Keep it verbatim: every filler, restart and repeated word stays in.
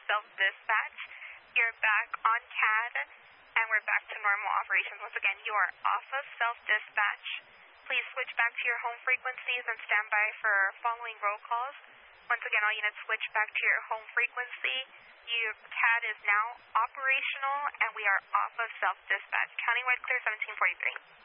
self-dispatch. You're back on C A D, and we're back to normal operations. Once again, you are off of self-dispatch. Please switch back to your home frequencies and stand by for following roll calls. Once again, all units switch back to your home frequency. Your C A D is now operational, and we are off of self-dispatch. Countywide clear seventeen forty-three.